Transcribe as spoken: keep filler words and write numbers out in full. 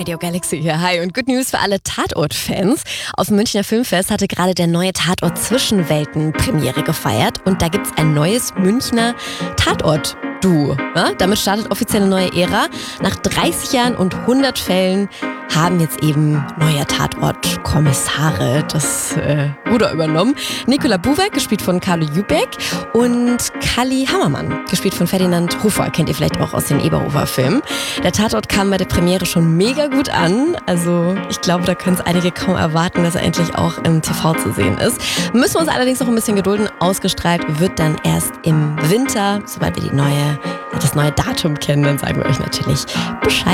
Radio Galaxy hier. Hi und Good News für alle Tatort-Fans. Auf dem Münchner Filmfest hatte gerade der neue Tatort Zwischenwelten Premiere gefeiert. Und da gibt's ein neues Münchner Tatort-Duo. Ja, damit startet offiziell eine neue Ära. Nach dreißig Jahren und hundert Fällen haben jetzt eben neue Tatort-Kommissare das äh, Ruder übernommen. Nicola Buwek, gespielt von Carlo Jübeck, und Kalli Hammermann, gespielt von Ferdinand Hofer, kennt ihr vielleicht auch aus den Eberhofer-Filmen. Der Tatort kam bei der Premiere schon mega gut an. Also ich glaube, da können es einige kaum erwarten, dass er endlich auch im T V zu sehen ist. Müssen wir uns allerdings noch ein bisschen gedulden. Ausgestrahlt wird dann erst im Winter. Sobald wir die neue, das neue Datum kennen, dann sagen wir euch natürlich Bescheid.